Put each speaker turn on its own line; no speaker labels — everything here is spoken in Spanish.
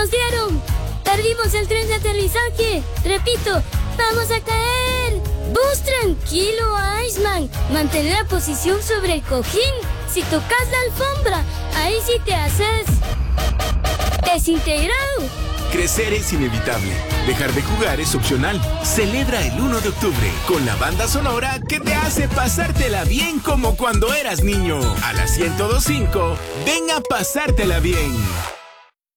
¡Nos dieron! ¡Perdimos el tren de aterrizaje! ¡Repito! ¡Vamos a caer! ¡Bus, tranquilo, Iceman! Mantén la posición sobre el cojín. Si tocas la alfombra, ahí sí te haces desintegrado.
Crecer es inevitable. Dejar de jugar es opcional. Celebra el 1 de octubre con la banda sonora que te hace pasártela bien como cuando eras niño. A las 102.5, ven a pasártela bien.